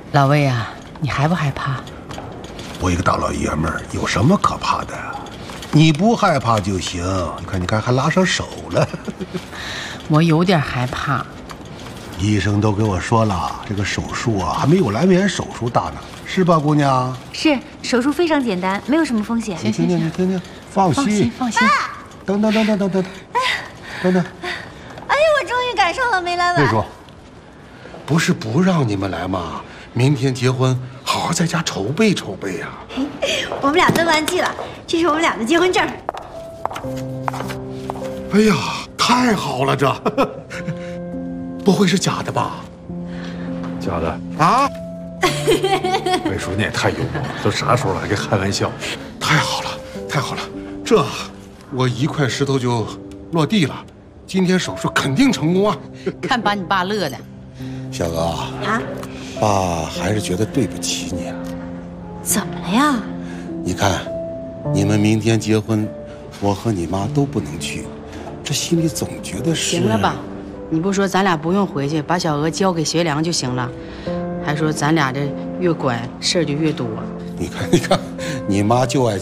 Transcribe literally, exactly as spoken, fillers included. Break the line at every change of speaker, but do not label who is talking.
老魏啊，你害不害怕？
我一个大老爷们儿，有什么可怕的？你不害怕就行。你看，你看，还拉上手了。
我有点害怕。
医生都给我说了，这个手术啊，还没有阑尾手术大呢，是吧，姑娘？
是，手术非常简单，没有什么风险。
你听听，你听听，放心，
放心，放心。
等等等等等等，哎呀，等等。
哎呀，我终于赶上了没来晚。
魏叔，不是不让你们来吗？明天结婚，好好在家筹备筹备呀。
我们俩登完记了，这是我们俩的结婚证。
哎呀，太好了，这不会是假的吧？
假的
啊！
魏叔，你也太幽默了，都啥时候了还跟开玩笑？
太好了，太好了，这我一块石头就落地了。今天手术肯定成功啊！
看把你爸乐的。
小娥啊，爸还是觉得对不起你啊。
怎么了呀？
你看，你们明天结婚，我和你妈都不能去，这心里总觉得是……
行了吧？你不说咱俩不用回去，把小娥交给学良就行了，还说咱俩这越管事儿就越多。
你看，你看，你妈就爱